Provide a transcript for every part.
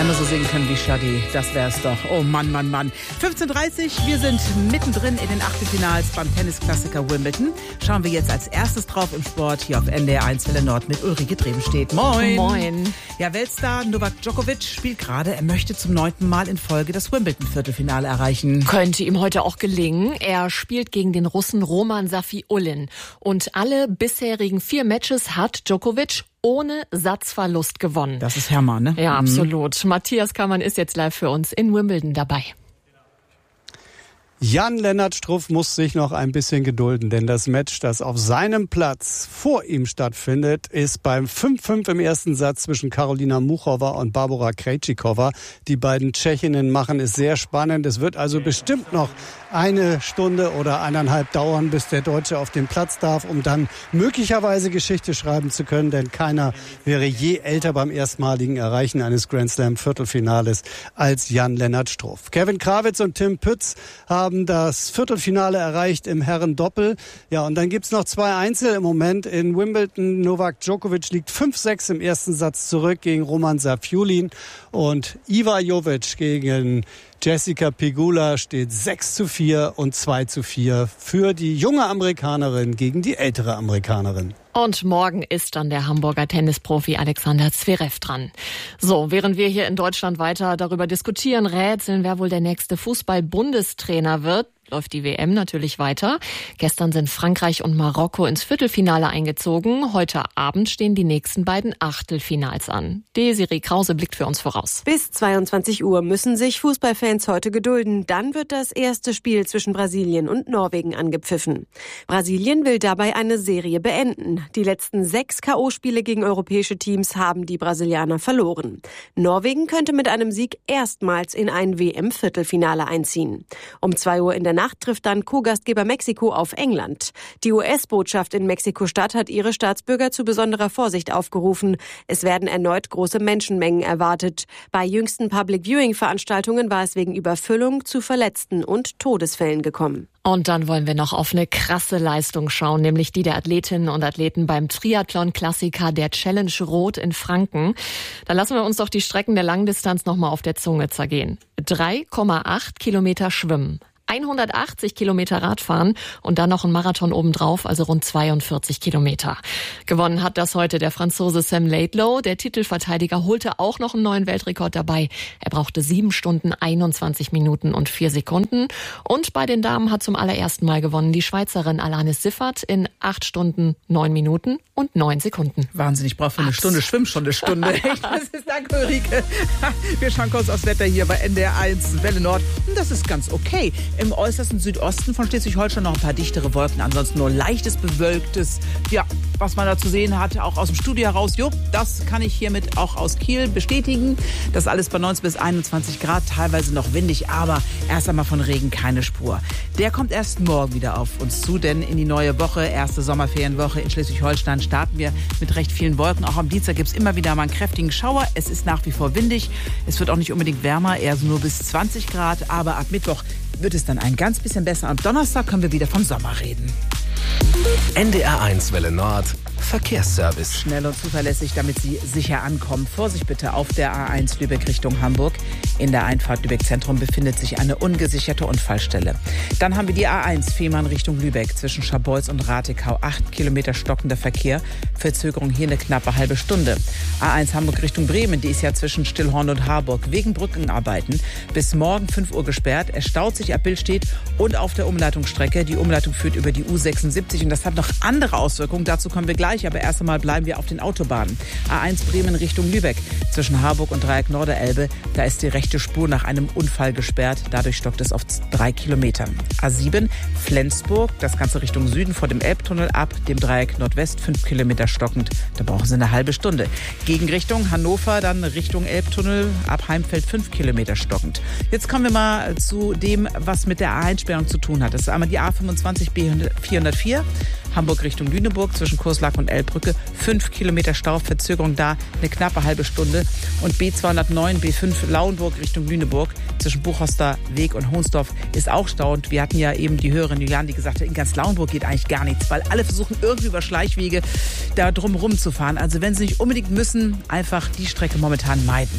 Einmal so singen können wie Shadi, das wär's doch. Oh Mann, Mann, Mann. 15:30 wir sind mittendrin in den Achtelfinals beim Tennisklassiker Wimbledon. Schauen wir jetzt als erstes drauf im Sport hier auf NDR 1 Welle Nord mit Ulrike Drebenstedt. Moin. Moin. Ja, Weltstar Novak Djokovic spielt gerade. Er möchte zum 9. Mal in Folge das Wimbledon-Viertelfinale erreichen. Könnte ihm heute auch gelingen. Er spielt gegen den Russen Roman Safiullin. Und alle bisherigen 4 Matches hat Djokovic ohne Satzverlust gewonnen. Das ist Hermann, ne? Ja, absolut. Matthias Kammann ist jetzt live für uns in Wimbledon dabei. Jan-Lennart Struff muss sich noch ein bisschen gedulden, denn das Match, das auf seinem Platz vor ihm stattfindet, ist beim 5:5 im ersten Satz zwischen Karolina Muchova und Barbora Krejcikova. Die beiden Tschechinnen machen es sehr spannend. Es wird also bestimmt noch 1 Stunde oder 1,5 dauern, bis der Deutsche auf den Platz darf, um dann möglicherweise Geschichte schreiben zu können, denn keiner wäre je älter beim erstmaligen Erreichen eines Grand Slam Viertelfinales als Jan-Lennart Struff. Kevin Krawitz und Tim Pütz haben das Viertelfinale erreicht im Herrendoppel. Ja, und dann gibt's noch 2 Einzel im Moment in Wimbledon. Novak Djokovic liegt 5:6 im ersten Satz zurück gegen Roman Safiullin und Iva Jovic gegen Jessica Pegula steht 6:4 und 2:4 für die junge Amerikanerin gegen die ältere Amerikanerin. Und morgen ist dann der Hamburger Tennisprofi Alexander Zverev dran. So, während wir hier in Deutschland weiter darüber diskutieren, rätseln, wer wohl der nächste Fußball-Bundestrainer wird, läuft die WM natürlich weiter. Gestern sind Frankreich und Marokko ins Viertelfinale eingezogen. Heute Abend stehen die nächsten beiden Achtelfinals an. Desiree Krause blickt für uns voraus. Bis 22 Uhr müssen sich Fußballfans heute gedulden. Dann wird das erste Spiel zwischen Brasilien und Norwegen angepfiffen. Brasilien will dabei eine Serie beenden. Die letzten 6 K.O.-Spiele gegen europäische Teams haben die Brasilianer verloren. Norwegen könnte mit einem Sieg erstmals in ein WM-Viertelfinale einziehen. Um 2 Uhr in der Nacht trifft dann Co-Gastgeber Mexiko auf England. Die US-Botschaft in Mexiko-Stadt hat ihre Staatsbürger zu besonderer Vorsicht aufgerufen. Es werden erneut große Menschenmengen erwartet. Bei jüngsten Public-Viewing-Veranstaltungen war es wegen Überfüllung zu Verletzten und Todesfällen gekommen. Und dann wollen wir noch auf eine krasse Leistung schauen, nämlich die der Athletinnen und Athleten beim Triathlon-Klassiker der Challenge Rot in Franken. Da lassen wir uns doch die Strecken der Langdistanz nochmal auf der Zunge zergehen. 3,8 Kilometer schwimmen, 180 Kilometer Radfahren und dann noch ein Marathon obendrauf, also rund 42 Kilometer. Gewonnen hat das heute der Franzose Sam Laidlow. Der Titelverteidiger holte auch noch einen neuen Weltrekord dabei. Er brauchte 7 Stunden, 21 Minuten und 4 Sekunden. Und bei den Damen hat zum allerersten Mal gewonnen die Schweizerin Alanis Siffert in 8 Stunden, 9 Minuten und 9 Sekunden. Wahnsinn, ich brauche für eine Stunde Schwimmen schon eine Stunde. Das ist danke, Ulrike. Wir schauen kurz aufs Wetter hier bei NDR 1 Welle Nord. Und das ist ganz okay. Im äußersten Südosten von Schleswig-Holstein noch ein paar dichtere Wolken, ansonsten nur leichtes, bewölktes. Ja, was man da zu sehen hat, auch aus dem Studio heraus. Jo, das kann ich hiermit auch aus Kiel bestätigen. Das alles bei 19 bis 21 Grad, teilweise noch windig, aber erst einmal von Regen keine Spur. Der kommt erst morgen wieder auf uns zu, denn in die neue Woche, erste Sommerferienwoche in Schleswig-Holstein, starten wir mit recht vielen Wolken. Auch am Dienstag gibt es immer wieder mal einen kräftigen Schauer. Es ist nach wie vor windig. Es wird auch nicht unbedingt wärmer, eher so nur bis 20 Grad. Aber ab Mittwoch wird es dann ein ganz bisschen besser. Am Donnerstag können wir wieder vom Sommer reden. NDR 1 Welle Nord Verkehrsservice. Schnell und zuverlässig, damit Sie sicher ankommen. Vorsicht bitte auf der A1 Lübeck Richtung Hamburg. In der Einfahrt Lübeck Zentrum befindet sich eine ungesicherte Unfallstelle. Dann haben wir die A1 Fehmarn Richtung Lübeck zwischen Scharbeutz und Ratekau. 8 Kilometer stockender Verkehr. Verzögerung hier eine knappe halbe Stunde. A1 Hamburg Richtung Bremen, die ist ja zwischen Stillhorn und Harburg wegen Brückenarbeiten bis morgen 5 Uhr gesperrt. Es staut sich ab Billstedt und auf der Umleitungsstrecke. Die Umleitung führt über die U76 und das hat noch andere Auswirkungen. Dazu kommen wir gleich, aber erst einmal bleiben wir auf den Autobahnen. A1 Bremen Richtung Lübeck zwischen Harburg und Dreieck Norderelbe. Da ist die rechte Spur nach einem Unfall gesperrt. Dadurch stockt es auf 3 Kilometern. A7 Flensburg, das Ganze Richtung Süden vor dem Elbtunnel ab dem Dreieck Nordwest 5 Kilometer stockend. Da brauchen Sie eine halbe Stunde. Gegenrichtung Hannover, dann Richtung Elbtunnel ab Heimfeld 5 Kilometer stockend. Jetzt kommen wir mal zu dem, was mit der A1-Sperrung zu tun hat. Das ist einmal die A25 B404. Hamburg Richtung Lüneburg zwischen Kurslack und Elbbrücke. 5 Kilometer Stau, Verzögerung da, eine knappe halbe Stunde. Und B209, B5 Lauenburg Richtung Lüneburg zwischen Buchholster Weg und Hohnsdorf ist auch Stau. Und wir hatten ja eben die Hörerin Juliane, die gesagt hat, in ganz Lauenburg geht eigentlich gar nichts, weil alle versuchen irgendwie über Schleichwege da drumherum zu fahren. Also wenn Sie nicht unbedingt müssen, einfach die Strecke momentan meiden.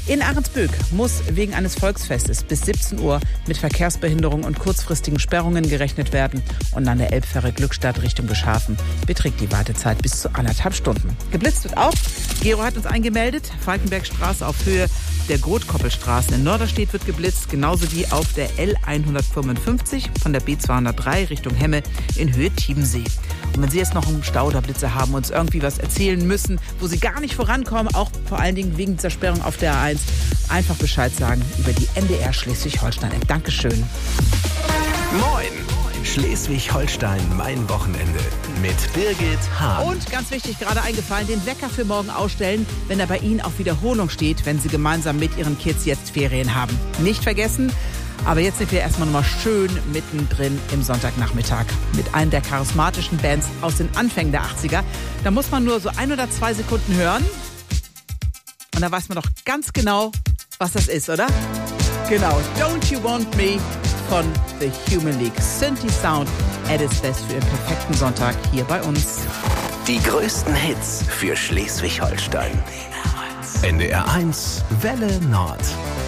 In Ahrensböck muss wegen eines Volksfestes bis 17 Uhr mit Verkehrsbehinderung und kurzfristigen Sperrungen gerechnet werden. Und an der Elbfähre Glückstadt Richtung Beschafen beträgt die Wartezeit bis zu 1,5 Stunden. Geblitzt wird auch. Gero hat uns eingemeldet. Falkenbergstraße auf Höhe der Grotkoppelstraße in Norderstedt wird geblitzt, genauso wie auf der L155 von der B203 Richtung Hemme in Höhe Tiebensee. Und wenn Sie jetzt noch einen Stau oder Blitze haben, uns irgendwie was erzählen müssen, wo Sie gar nicht vorankommen, auch vor allen Dingen wegen dieser Sperrung auf der A1, einfach Bescheid sagen über die NDR Schleswig-Holstein-App. Dankeschön. Moin! Schleswig-Holstein, mein Wochenende mit Birgit Hahn. Und ganz wichtig, gerade eingefallen, den Wecker für morgen ausstellen, wenn er bei Ihnen auf Wiederholung steht, wenn Sie gemeinsam mit Ihren Kids jetzt Ferien haben. Nicht vergessen, aber jetzt sind wir erstmal nochmal schön mittendrin im Sonntagnachmittag mit einer der charismatischen Bands aus den Anfängen der 80er. Da muss man nur so 1 oder 2 Sekunden hören und da weiß man doch ganz genau, was das ist, oder? Genau, Don't You Want Me von The Human League. Synthi Sound at its best für Ihren perfekten Sonntag hier bei uns. Die größten Hits für Schleswig-Holstein. NDR 1 Welle Nord.